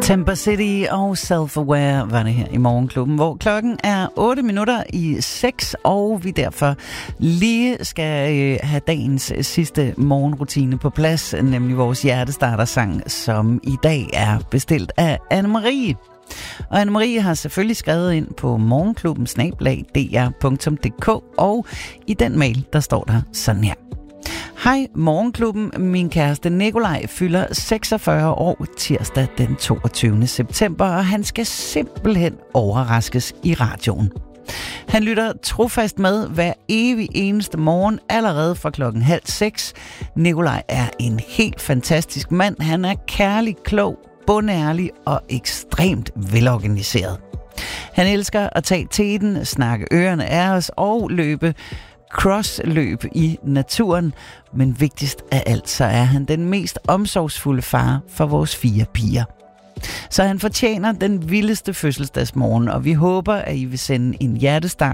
Temper City og Self-Aware var det her i Morgenklubben, hvor klokken er 8:06, og vi derfor lige skal have dagens sidste morgenrutine på plads, nemlig vores hjertestartersang, som i dag er bestilt af Anne-Marie. Og Anne-Marie har selvfølgelig skrevet ind på morgenklubben@dr.dk, og i den mail, der står der sådan her. Hej Morgenklubben, min kæreste Nikolaj fylder 46 år tirsdag den 22. september, og han skal simpelthen overraskes i radioen. Han lytter trofast med hver evig eneste morgen, allerede fra 5:30. Nikolaj er en helt fantastisk mand. Han er kærlig, klog, bundærlig og ekstremt velorganiseret. Han elsker at tage teten, snakke ørerne af os og løbe crossløb i naturen, men vigtigst af alt, så er han den mest omsorgsfulde far for vores 4 piger. Så han fortjener den vildeste fødselsdagsmorgen, og vi håber, at I vil sende en hjertestart